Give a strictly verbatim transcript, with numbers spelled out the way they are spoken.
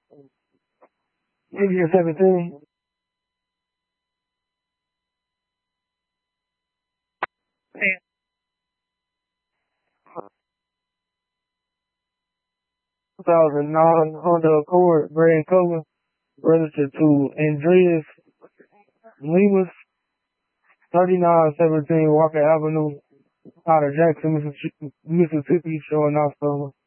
Maybe seventeen. two thousand nine Honda Accord gray in color, registered to Andreas Lemus, thirty-nine seventeen Walker Avenue, out of Jackson, Mississippi, Mississippi, showing off summer.